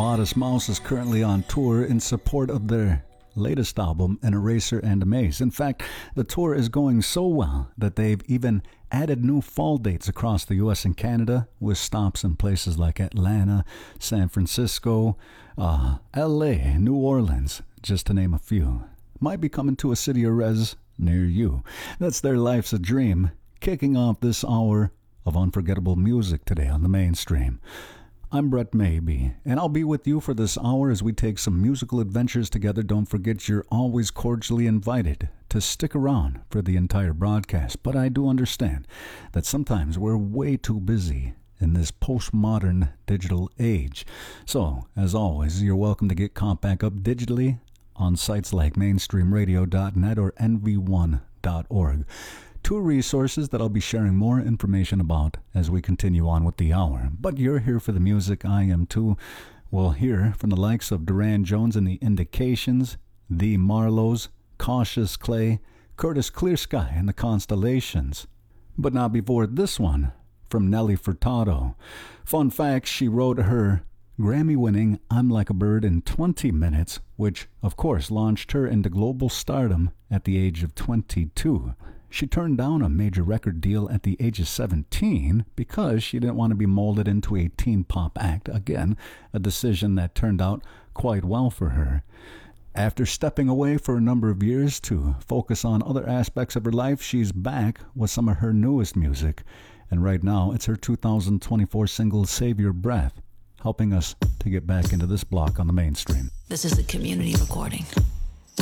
Modest Mouse is currently on tour in support of their latest album, An Eraser and a Maze. In fact, the tour is going so well that they've even added new fall dates across the U.S. and Canada, with stops in places like Atlanta, San Francisco, L.A., New Orleans, just to name a few. Might be coming to a city or res near you. That's their Life's a Dream, kicking off this hour of unforgettable music today on the Mainstream. I'm Brett Maybe, and I'll be with you for this hour as we take some musical adventures together. Don't forget, you're always cordially invited to stick around for the entire broadcast, but I do understand that sometimes we're way too busy in this postmodern digital age. So, as always, you're welcome to get caught back up digitally on sites like mainstreamradio.net or nv1.org. Two resources that I'll be sharing more information about as we continue on with the hour. But you're here for the music, I am too. We'll hear from the likes of Duran Jones and the Indications, the Marlows, Cautious Clay, Curtis Clearsky and the Constellations. But not before this one, from Nelly Furtado. Fun fact, she wrote her Grammy-winning I'm Like a Bird in 20 minutes, which of course launched her into global stardom at the age of 22. She turned down a major record deal at the age of 17 because she didn't want to be molded into a teen pop act. Again, a decision that turned out quite well for her. After stepping away for a number of years to focus on other aspects of her life, she's back with some of her newest music. And right now, it's her 2024 single, Save Your Breath, helping us to get back into this block on the Mainstream. This is a community recording.